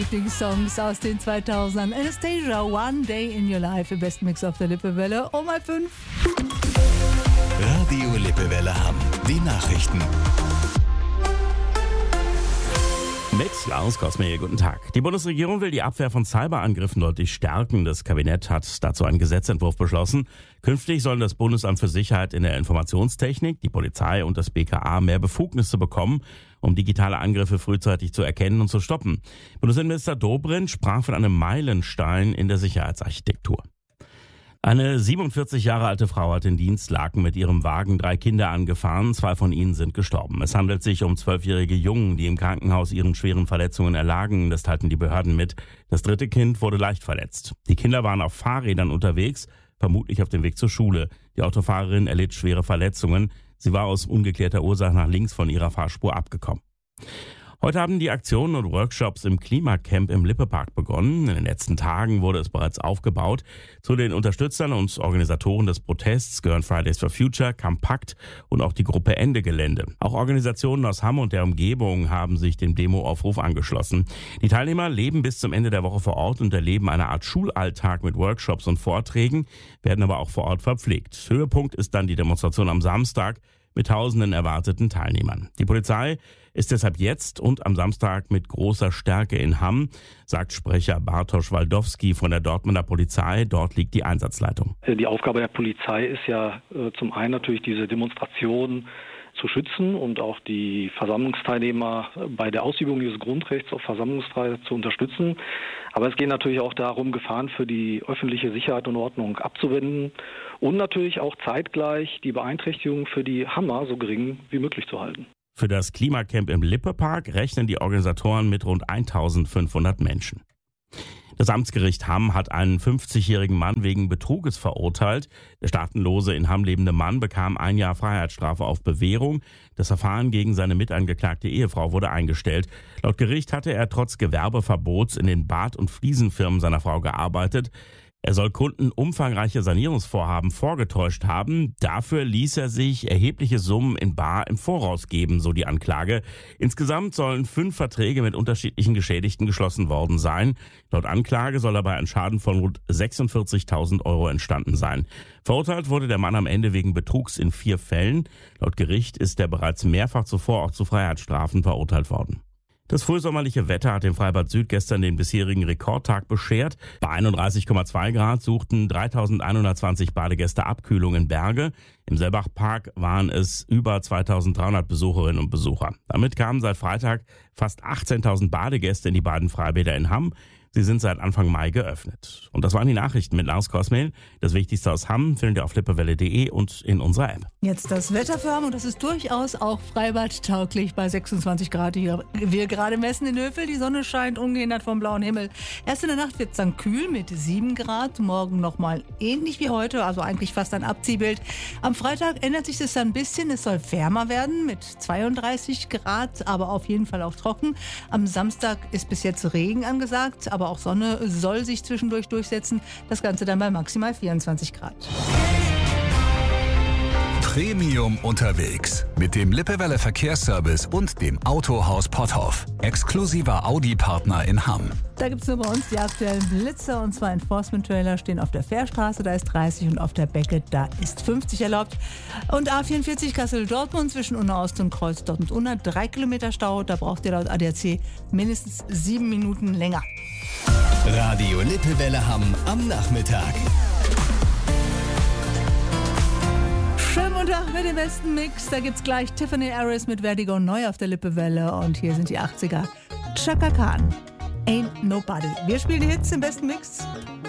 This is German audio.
Lieblingssongs aus den 2000ern. Anastasia, One Day in Your Life, im besten Mix auf der Lippewelle. Oh mal 5. Radio Lippewelle Hamm. Die Nachrichten. Mit Lars Kosmeyer, guten Tag. Die Bundesregierung will die Abwehr von Cyberangriffen deutlich stärken. Das Kabinett hat dazu einen Gesetzentwurf beschlossen. Künftig sollen das Bundesamt für Sicherheit in der Informationstechnik, die Polizei und das BKA mehr Befugnisse bekommen, um digitale Angriffe frühzeitig zu erkennen und zu stoppen. Bundesinnenminister Dobrindt sprach von einem Meilenstein in der Sicherheitsarchitektur. Eine 47 Jahre alte Frau hat in Dienstlaken mit ihrem Wagen 3 Kinder angefahren. 2 von ihnen sind gestorben. Es handelt sich um 12-jährige Jungen, die im Krankenhaus ihren schweren Verletzungen erlagen. Das teilten die Behörden mit. Das 3. Kind wurde leicht verletzt. Die Kinder waren auf Fahrrädern unterwegs, vermutlich auf dem Weg zur Schule. Die Autofahrerin erlitt schwere Verletzungen. Sie war aus ungeklärter Ursache nach links von ihrer Fahrspur abgekommen. Heute haben die Aktionen und Workshops im Klimacamp im Lippepark begonnen. In den letzten Tagen wurde es bereits aufgebaut. Zu den Unterstützern und Organisatoren des Protests gehören Fridays for Future, Campakt und auch die Gruppe Ende Gelände. Auch Organisationen aus Hamm und der Umgebung haben sich dem Demoaufruf angeschlossen. Die Teilnehmer leben bis zum Ende der Woche vor Ort und erleben eine Art Schulalltag mit Workshops und Vorträgen, werden aber auch vor Ort verpflegt. Höhepunkt ist dann die Demonstration am Samstag mit tausenden erwarteten Teilnehmern. Die Polizei ist deshalb jetzt und am Samstag mit großer Stärke in Hamm, sagt Sprecher Bartosz Waldowski von der Dortmunder Polizei. Dort liegt die Einsatzleitung. Die Aufgabe der Polizei ist ja zum einen natürlich diese Demonstration zu schützen und auch die Versammlungsteilnehmer bei der Ausübung dieses Grundrechts auf Versammlungsfreiheit zu unterstützen. Aber es geht natürlich auch darum, Gefahren für die öffentliche Sicherheit und Ordnung abzuwenden und natürlich auch zeitgleich die Beeinträchtigungen für die Hammer so gering wie möglich zu halten. Für das Klimacamp im Lippepark rechnen die Organisatoren mit rund 1500 Menschen. Das Amtsgericht Hamm hat einen 50-jährigen Mann wegen Betruges verurteilt. Der staatenlose in Hamm lebende Mann bekam 1 Jahr Freiheitsstrafe auf Bewährung. Das Verfahren gegen seine mitangeklagte Ehefrau wurde eingestellt. Laut Gericht hatte er trotz Gewerbeverbots in den Bad- und Fliesenfirmen seiner Frau gearbeitet. Er soll Kunden umfangreiche Sanierungsvorhaben vorgetäuscht haben. Dafür ließ er sich erhebliche Summen in bar im Voraus geben, so die Anklage. Insgesamt sollen 5 Verträge mit unterschiedlichen Geschädigten geschlossen worden sein. Laut Anklage soll dabei ein Schaden von rund 46.000 Euro entstanden sein. Verurteilt wurde der Mann am Ende wegen Betrugs in 4 Fällen. Laut Gericht ist er bereits mehrfach zuvor auch zu Freiheitsstrafen verurteilt worden. Das frühsommerliche Wetter hat dem Freibad Süd gestern den bisherigen Rekordtag beschert. Bei 31,2 Grad suchten 3.120 Badegäste Abkühlung in Berge. Im Sellbachpark waren es über 2.300 Besucherinnen und Besucher. Damit kamen seit Freitag fast 18.000 Badegäste in die beiden Freibäder in Hamm. Sie sind seit Anfang Mai geöffnet. Und das waren die Nachrichten mit Lars Kosmeyer. Das Wichtigste aus Hamm findet ihr auf lippewelle.de und in unserer App. Jetzt das Wetter für Hamm und das ist durchaus auch freibadtauglich bei 26 Grad. Hier wir gerade messen in Hövel. Die Sonne scheint ungehindert vom blauen Himmel. Erst in der Nacht wird es dann kühl mit 7 Grad. Morgen nochmal ähnlich wie heute, also eigentlich fast ein Abziehbild. Am Freitag ändert sich das dann ein bisschen. Es soll wärmer werden mit 32 Grad, aber auf jeden Fall auch trocken. Am Samstag ist bis jetzt Regen angesagt, aber auch Sonne soll sich zwischendurch durchsetzen. Das Ganze dann bei maximal 24 Grad. Premium unterwegs mit dem Lippewelle Verkehrsservice und dem Autohaus Potthoff. Exklusiver Audi-Partner in Hamm. Da gibt es nur bei uns die aktuellen Blitzer und zwar Enforcement-Trailer stehen auf der Fährstraße, da ist 30 und auf der Becke, da ist 50 erlaubt. Und A44 Kassel-Dortmund zwischen Unna-Ost und Kreuz Dortmund-Unna, 3 Kilometer Stau, da braucht ihr laut ADAC mindestens 7 Minuten länger. Radio Lippewelle Hamm am Nachmittag. Schönen guten Tag mit dem besten Mix. Da gibt's gleich Tiffany Harris mit Vertigo neu auf der Lippewelle. Und hier sind die 80er. Chaka Khan, Ain't Nobody. Wir spielen die Hits im besten Mix.